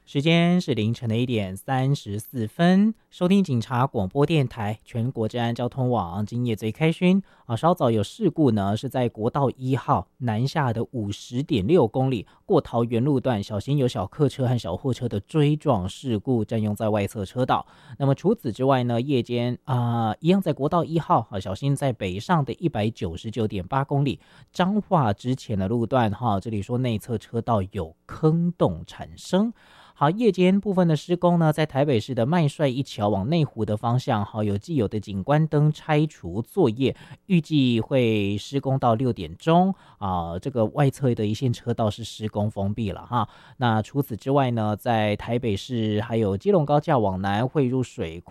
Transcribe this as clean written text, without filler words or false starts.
时间是凌晨的1:34，收听警察广播电台全国治安交通网，今夜最开勋稍早有事故呢，是在国道1号南下的50.6公里过桃园路段，小心有小客车和小货车的追撞事故，占用在外侧车道。那么除此之外呢，夜间一样在国道1号小心在北上的199.8公里彰化之前的路段这里说内侧车道有坑洞产生。好，夜间部分的施工呢，在台北市的麦帅一桥往内湖的方向，有既有的景观灯拆除作业，预计会施工到6点钟这个外侧的一线车道是施工封闭了哈。那除此之外呢，在台北市还有基隆高架往南汇入水